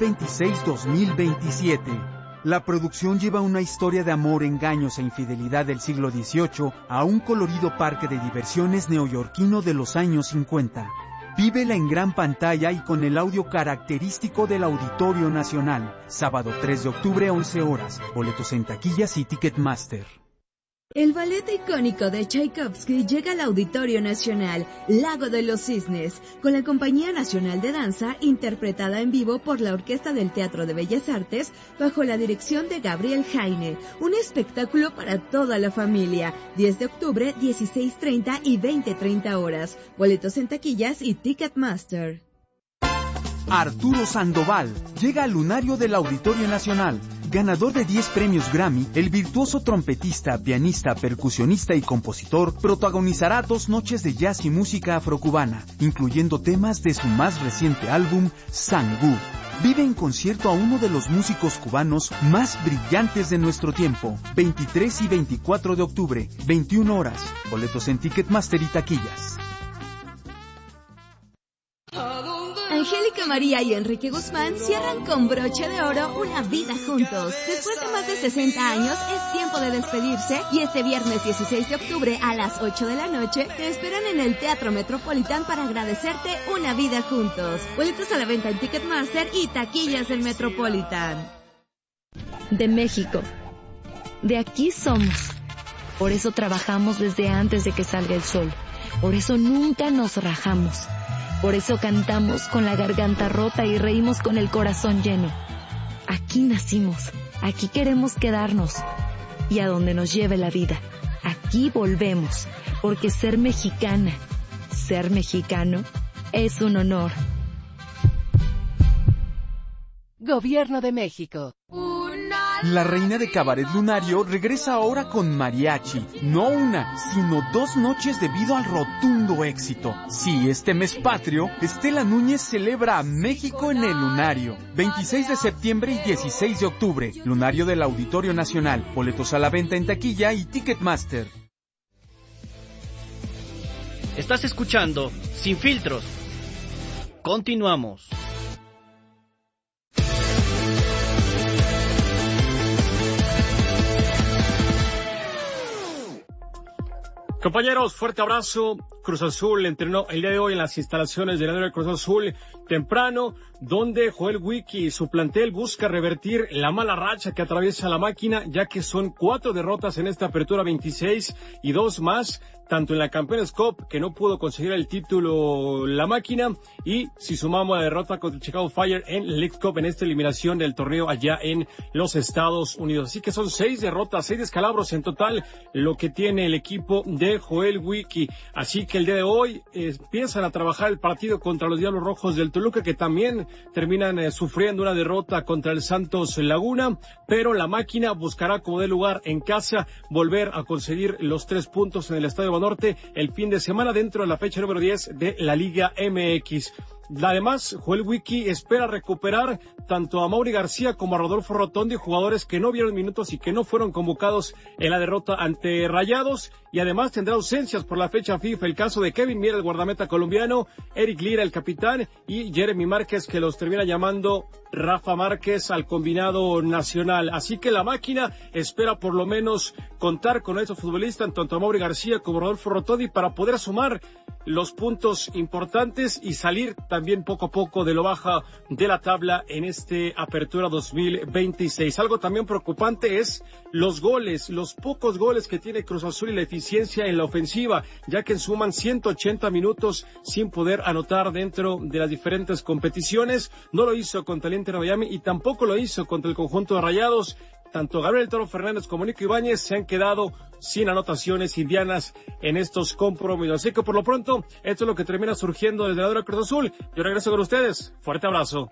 2026-2027. La producción lleva una historia de amor, engaños e infidelidad del siglo XVIII a un colorido parque de diversiones neoyorquino de los años 50. Vívela en gran pantalla y con el audio característico del Auditorio Nacional. Sábado 3 de octubre, 11 horas. Boletos en taquillas y Ticketmaster. El ballet icónico de Tchaikovsky llega al Auditorio Nacional, Lago de los Cisnes, con la Compañía Nacional de Danza, interpretada en vivo por la Orquesta del Teatro de Bellas Artes, bajo la dirección de Gabriel Jaine. Un espectáculo para toda la familia. 10 de octubre, 16:30 y 20:30 horas. Boletos en taquillas y Ticketmaster. Arturo Sandoval llega al lunario del Auditorio Nacional. Ganador de 10 premios Grammy, el virtuoso trompetista, pianista, percusionista y compositor protagonizará 2 noches de jazz y música afrocubana, incluyendo temas de su más reciente álbum, Sangú. Vive en concierto a uno de los músicos cubanos más brillantes de nuestro tiempo. 23 y 24 de octubre, 21 horas. Boletos en Ticketmaster y taquillas. Angélica María y Enrique Guzmán cierran con broche de oro una vida juntos. Después de más de 60 años, es tiempo de despedirse y este viernes 16 de octubre a las 8 de la noche te esperan en el Teatro Metropolitan para agradecerte una vida juntos. Boletos a la venta en Ticketmaster y taquillas del Metropolitan. De México. De aquí somos. Por eso trabajamos desde antes de que salga el sol. Por eso nunca nos rajamos. Por eso cantamos con la garganta rota y reímos con el corazón lleno. Aquí nacimos, aquí queremos quedarnos. Y a donde nos lleve la vida, aquí volvemos. Porque ser mexicana, ser mexicano, es un honor. Gobierno de México. La reina de Cabaret Lunario regresa ahora con mariachi. No una, sino 2 noches debido al rotundo éxito. Sí, este mes patrio, Estela Núñez celebra a México en el Lunario. 26 de septiembre y 16 de octubre. Lunario del Auditorio Nacional. Boletos a la venta en taquilla y Ticketmaster. Estás escuchando Sin Filtros. Continuamos. Compañeros, fuerte abrazo. Cruz Azul entrenó el día de hoy en las instalaciones del Estadio Cruz Azul temprano, donde Joel Wiki y su plantel busca revertir la mala racha que atraviesa la máquina, ya que son 4 derrotas en esta apertura 26 y 2 más, tanto en la Campeones Cup, que no pudo conseguir el título la máquina, y si sumamos la derrota contra el Chicago Fire en League Cup en esta eliminación del torneo allá en los Estados Unidos. Así que son 6 derrotas, 6 descalabros en total, lo que tiene el equipo de Joel Wiki. Así que el día de hoy empiezan a trabajar el partido contra los Diablos Rojos del Toluca, que también terminan sufriendo una derrota contra el Santos Laguna, pero la máquina buscará, como de lugar en casa, volver a conseguir los 3 puntos en el Estadio Banorte el fin de semana dentro de la fecha número 10 de la Liga MX. Además, Joel Wiki espera recuperar tanto a Mauri García como a Rodolfo Rotondi, jugadores que no vieron minutos y que no fueron convocados en la derrota ante Rayados, y además tendrá ausencias por la fecha FIFA, el caso de Kevin Mier, el guardameta colombiano, Eric Lira, el capitán, y Jeremy Márquez, que los termina llamando Rafa Márquez al combinado nacional. Así que la máquina espera por lo menos contar con estos futbolistas, tanto a Mauri García como a Rodolfo Rotondi, para poder sumar los puntos importantes y salir también poco a poco de lo baja de la tabla en este Apertura 2026. Algo también preocupante es los goles, los pocos goles que tiene Cruz Azul y la eficiencia en la ofensiva, ya que suman 180 minutos sin poder anotar dentro de las diferentes competiciones. No lo hizo contra el Inter de Miami y tampoco lo hizo contra el conjunto de Rayados. Tanto Gabriel Toro Fernández como Nico Ibáñez se han quedado sin anotaciones indianas en estos compromisos. Así que por lo pronto, esto es lo que termina surgiendo desde la Dora Cruz Azul. Yo regreso con ustedes. Fuerte abrazo.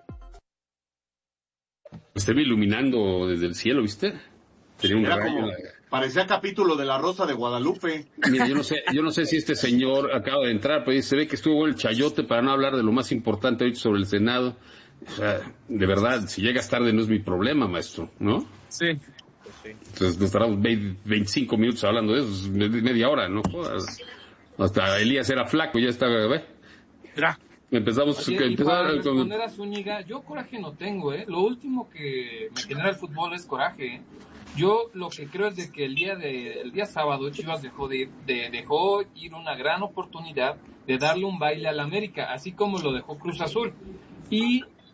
Estaba iluminando desde el cielo, ¿viste? Tenía un rayo. Parecía capítulo de La Rosa de Guadalupe. Mira, yo no sé si este señor acaba de entrar, pero se ve que estuvo el chayote para no hablar de lo más importante hoy sobre el Senado. O sea, de verdad, si llegas tarde no es mi problema, maestro, ¿no? Sí. Entonces nos tardamos 25 minutos hablando de eso, media hora, ¿no? Hasta Elías era flaco, ya estaba, Ya. Empezamos para responder a Zúñiga, yo coraje no tengo, Lo último que me genera el fútbol es coraje, Yo lo que creo es de que el día sábado Chivas dejó ir una gran oportunidad de darle un baile al América, así como lo dejó Cruz Azul. Y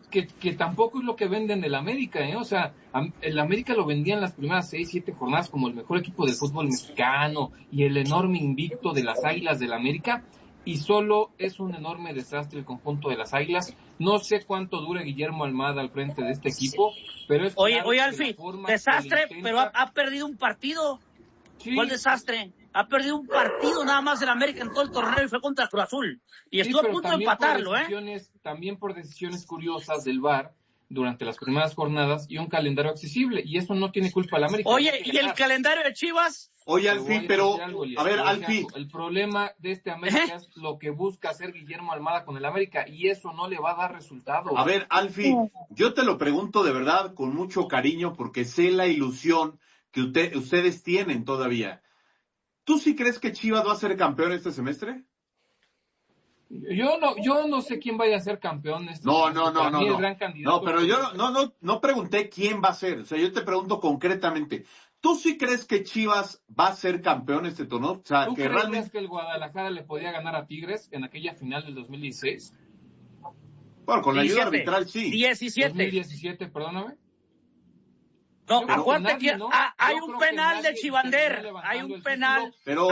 que tampoco es lo que venden el América, O sea, el América lo vendían las primeras 6, 7 jornadas como el mejor equipo del fútbol mexicano y el enorme invicto de las Águilas del América, y solo es un enorme desastre el conjunto de las Águilas. No sé cuánto dure Guillermo Almada al frente de este equipo, pero es Oye, Alfie, desastre, pero ha perdido un partido. Sí. ¿Cuál desastre? Ha perdido un partido nada más del América en todo el torneo y fue contra Cruz Azul. Y estuvo a punto de empatarlo, También por decisiones curiosas del VAR durante las primeras jornadas y un calendario accesible. Y eso no tiene culpa al América. Oye, ¿y el calendario de Chivas? Oye, Alfie, pero... A ver, Alfie. El problema de este América es lo que busca hacer Guillermo Almada con el América, y eso no le va a dar resultado. A ver, Alfie, yo te lo pregunto de verdad con mucho cariño porque sé la ilusión que ustedes tienen todavía. ¿Tú sí crees que Chivas va a ser campeón este semestre? Yo no sé quién vaya a ser campeón este semestre. No. El gran candidato. No, pero yo no pregunté quién va a ser. O sea, yo te pregunto concretamente. ¿Tú sí crees que Chivas va a ser campeón este torneo? O sea, ¿tú que crees realmente... que el Guadalajara le podía ganar a Tigres en aquella final del 2016? Bueno, con la ayuda arbitral sí. 2017, perdóname. No, acuérdate que hay un penal de Chivander, hay un penal. Pero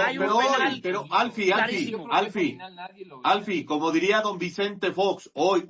Alfie, como diría don Vicente Fox, hoy.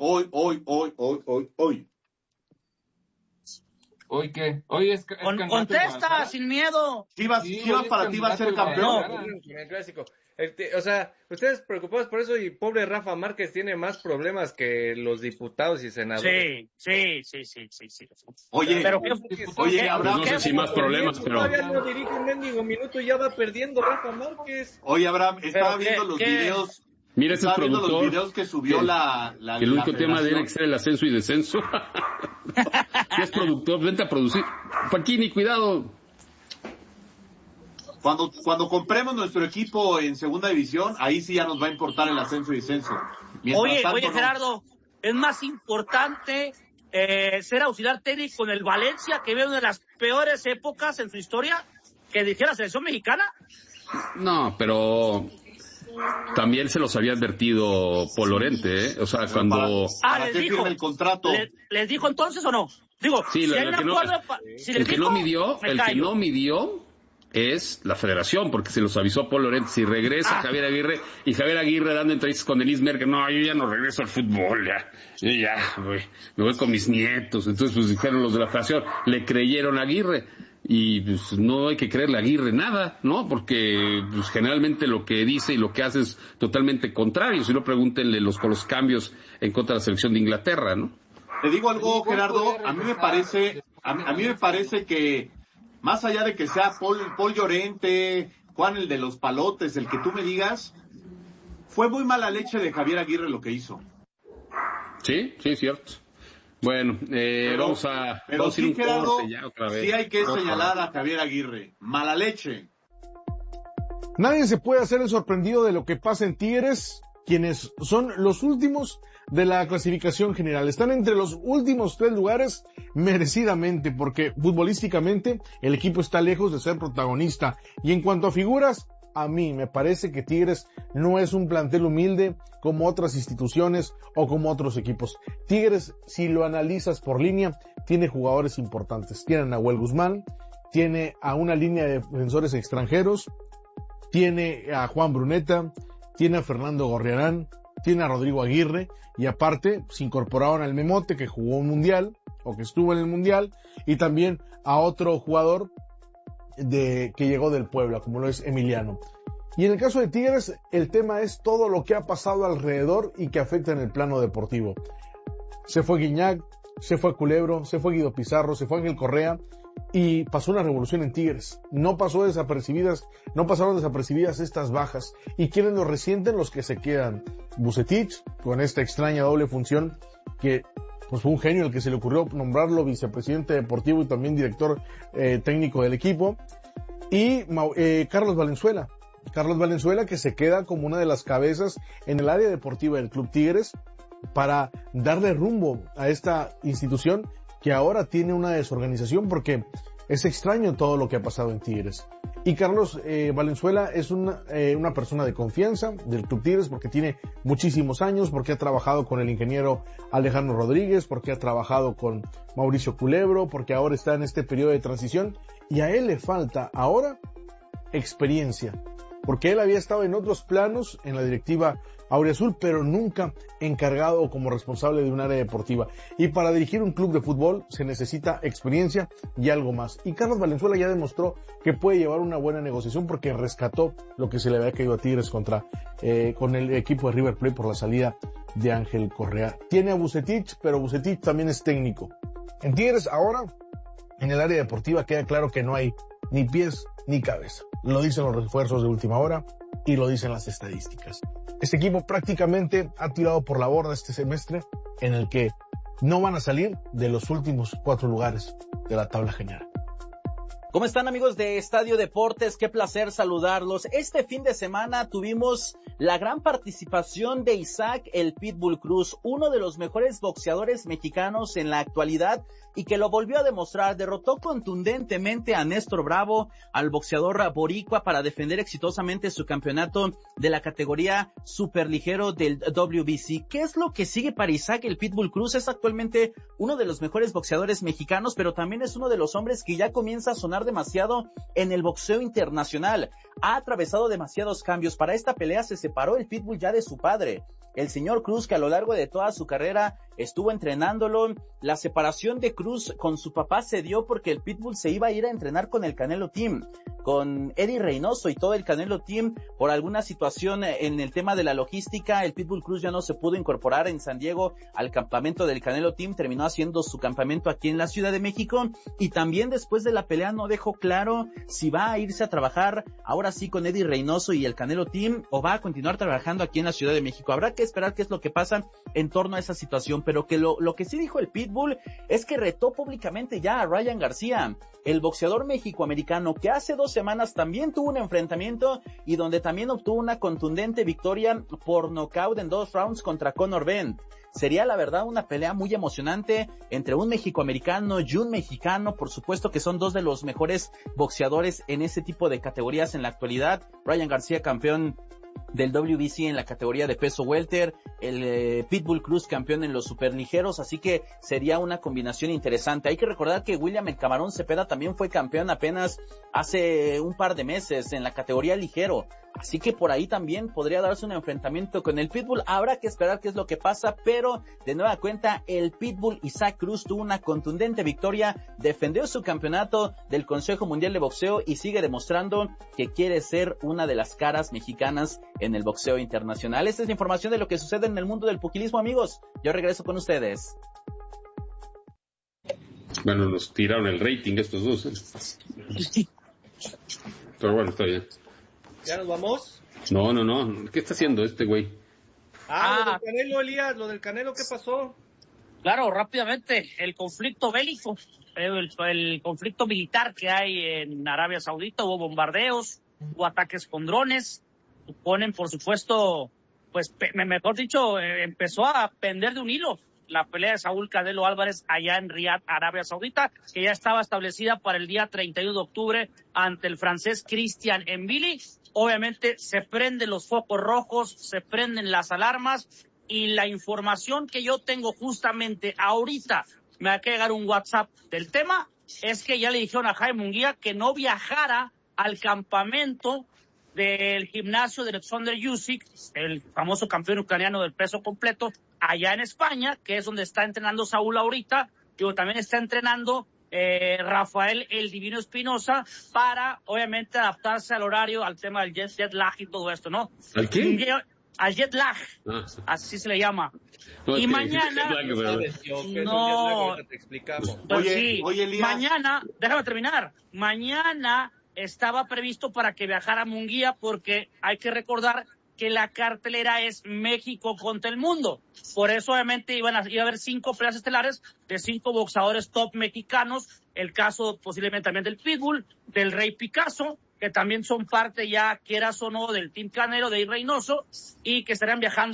¿Hoy qué? Hoy es contesta, sin miedo. Chivas para ti va a ser campeón. El clásico. O sea, ustedes preocupados por eso, y pobre Rafa Márquez tiene más problemas que los diputados y senadores. Sí. Oye, Abraham, no sé si más problemas, pero... Todavía no dirige un mendigo minuto y ya va perdiendo Rafa Márquez. Oye, Abraham, estaba viendo los videos... Mira, ese es productor. Los videos que subió el único tema tiene que ser el ascenso y descenso. ¿Qué es productor? Vente a producir. Paquini, cuidado. Cuando compremos nuestro equipo en segunda división, ahí sí ya nos va a importar el ascenso y descenso. Oye, Gerardo, es más importante ser auxiliar técnico en el Valencia, que ve una de las peores épocas en su historia, que dirigir la selección mexicana. No, pero también se los había advertido Paul Lorente, O sea, cuando... les dijo el contrato. ¿Les dijo entonces o no? Digo, sí, si hay un acuerdo... El que no midió es la federación, porque se los avisó Paul Lorente. Si regresa Javier Aguirre, y Javier Aguirre dando entrevistas con Denise Merker, no, yo ya no regreso al fútbol, me voy con mis nietos. Entonces, pues dijeron los de la federación, le creyeron a Aguirre, y pues no hay que creerle a Aguirre nada, ¿no? Porque pues generalmente lo que dice y lo que hace es totalmente contrario. Si no, pregúntenle con los cambios en contra de la selección de Inglaterra, ¿no? Te digo algo, Gerardo, a mí me parece que más allá de que sea Paul Llorente, Juan el de los palotes, el que tú me digas, fue muy mala leche de Javier Aguirre lo que hizo. Sí, cierto. Bueno, vamos a ir un corte ya otra vez. Sí hay que señalar a Javier Aguirre. Mala leche. Nadie se puede hacer el sorprendido de lo que pasa en Tigres, quienes son los últimos de la clasificación general. Están entre los últimos 3 lugares merecidamente, porque futbolísticamente el equipo está lejos de ser protagonista. Y en cuanto a figuras, a mí me parece que Tigres no es un plantel humilde como otras instituciones o como otros equipos. Tigres, si lo analizas por línea, tiene jugadores importantes. Tiene a Nahuel Guzmán, tiene a una línea de defensores extranjeros, tiene a Juan Bruneta, tiene a Fernando Gorriarán, tiene a Rodrigo Aguirre, y aparte se incorporaron al Memote, que jugó un mundial, o que estuvo en el mundial, y también a otro jugador que llegó del Puebla, como lo es Emiliano. Y en el caso de Tigres, el tema es todo lo que ha pasado alrededor y que afecta en el plano deportivo. Se fue Guiñac, se fue Culebro, se fue Guido Pizarro, se fue Ángel Correa, y pasó una revolución en Tigres. No pasaron desapercibidas estas bajas. ¿Y quiénes lo resienten? Los que se quedan. Vucetich, con esta extraña doble función, que pues fue un genio el que se le ocurrió nombrarlo vicepresidente deportivo y también director técnico del equipo. Y Carlos Valenzuela, que se queda como una de las cabezas en el área deportiva del Club Tigres para darle rumbo a esta institución que ahora tiene una desorganización, porque es extraño todo lo que ha pasado en Tigres. Y Carlos Valenzuela es una persona de confianza del Club Tigres porque tiene muchísimos años, porque ha trabajado con el ingeniero Alejandro Rodríguez, porque ha trabajado con Mauricio Culebro, porque ahora está en este periodo de transición y a él le falta ahora experiencia, porque él había estado en otros planos en la directiva auriazul, pero nunca encargado como responsable de un área deportiva. Y para dirigir un club de fútbol se necesita experiencia y algo más. Y Carlos Valenzuela ya demostró que puede llevar una buena negociación porque rescató lo que se le había caído a Tigres con el equipo de River Plate por la salida de Ángel Correa. Tiene a Vucetich, pero Vucetich también es técnico. En Tigres ahora, en el área deportiva, queda claro que no hay ni pies ni cabeza. Lo dicen los refuerzos de última hora y lo dicen las estadísticas. Este equipo prácticamente ha tirado por la borda este semestre, en el que no van a salir de los últimos 4 lugares de la tabla general. ¿Cómo están, amigos de Estadio Deportes? Qué placer saludarlos. Este fin de semana tuvimos la gran participación de Isaac el Pitbull Cruz, uno de los mejores boxeadores mexicanos en la actualidad y que lo volvió a demostrar. Derrotó contundentemente a Néstor Bravo, al boxeador boricua, para defender exitosamente su campeonato de la categoría superligero del WBC. ¿Qué es lo que sigue para Isaac el Pitbull Cruz? Es actualmente uno de los mejores boxeadores mexicanos, pero también es uno de los hombres que ya comienza a sonar demasiado en el boxeo internacional. Ha atravesado demasiados cambios. Para esta pelea se separó el Pitbull ya de su padre, el señor Cruz, que a lo largo de toda su carrera estuvo entrenándolo. La separación de Cruz con su papá se dio porque el Pitbull se iba a ir a entrenar con el Canelo Team, con Eddie Reynoso y todo el Canelo Team. Por alguna situación en el tema de la logística, el Pitbull Cruz ya no se pudo incorporar en San Diego al campamento del Canelo Team, terminó haciendo su campamento aquí en la Ciudad de México, y también después de la pelea no dejó claro si va a irse a trabajar ahora sí con Eddie Reynoso y el Canelo Team o va a continuar trabajando aquí en la Ciudad de México. Habrá que esperar qué es lo que pasa en torno a esa situación, pero que lo que sí dijo el Pitbull es que retó públicamente ya a Ryan García, el boxeador mexicoamericano que hace 2 semanas también tuvo un enfrentamiento y donde también obtuvo una contundente victoria por nocaut en 2 rounds contra Conor Benn. Sería la verdad una pelea muy emocionante entre un mexicoamericano y un mexicano. Por supuesto que son 2 de los mejores boxeadores en ese tipo de categorías en la actualidad. Ryan García, campeón del WBC en la categoría de peso welter, el Pitbull Cruz campeón en los superligeros, así que sería una combinación interesante. Hay que recordar que William el Camarón Cepeda también fue campeón apenas hace un par de meses en la categoría ligero, así que por ahí también podría darse un enfrentamiento con el Pitbull. Habrá que esperar qué es lo que pasa, pero de nueva cuenta el Pitbull Isaac Cruz tuvo una contundente victoria, defendió su campeonato del Consejo Mundial de Boxeo y sigue demostrando que quiere ser una de las caras mexicanas en el boxeo internacional. Esta es la información de lo que sucede en el mundo del pugilismo, amigos. Yo regreso con ustedes. Bueno, nos tiraron el rating estos dos. Pero bueno, está bien. ¿Ya nos vamos? No. ¿Qué está haciendo este güey? Lo del Canelo, Elías, lo del Canelo, ¿qué pasó? Claro, rápidamente, el conflicto bélico, el conflicto militar que hay en Arabia Saudita. Hubo bombardeos, hubo ataques con drones. Suponen, por supuesto, pues mejor dicho, empezó a pender de un hilo la pelea de Saúl Canelo Álvarez allá en Riad, Arabia Saudita, que ya estaba establecida para el día 31 de octubre ante el francés Christian Mbili. Obviamente se prenden los focos rojos, se prenden las alarmas, y la información que yo tengo justamente ahorita, me va a llegar un WhatsApp del tema, es que ya le dijeron a Jaime Munguía que no viajara al campamento del gimnasio de Alexander Usyk, el famoso campeón ucraniano del peso completo, allá en España, que es donde está entrenando Saúl ahorita. También está entrenando Rafael el Divino Espinosa, para obviamente adaptarse al horario, al tema del jet lag y todo esto, ¿no? ¿Al qué? Al jet lag, así se le llama. No, y mañana... No, te explicamos. Oye, Elías. Mañana, déjame terminar, mañana estaba previsto para que viajara Munguía, porque hay que recordar que la cartelera es México contra el mundo. Por eso obviamente iba a haber 5 peleas estelares de 5 boxeadores top mexicanos. El caso posiblemente también del Pitbull, del Rey Picasso, que también son parte ya, quieras o no, del Team Canelo, de Reynoso, y que estarán viajando